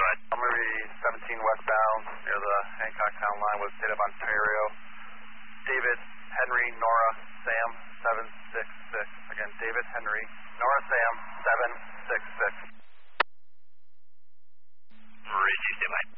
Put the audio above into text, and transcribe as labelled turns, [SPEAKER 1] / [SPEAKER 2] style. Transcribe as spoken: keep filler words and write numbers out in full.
[SPEAKER 1] ahead.
[SPEAKER 2] I'm going to be seventeen westbound near the Hancock Town line with State of Ontario. David, Henry, Nora, Sam, seven six six. Again, David, Henry, Nora, Sam, seven six six.
[SPEAKER 1] Receive, stand by.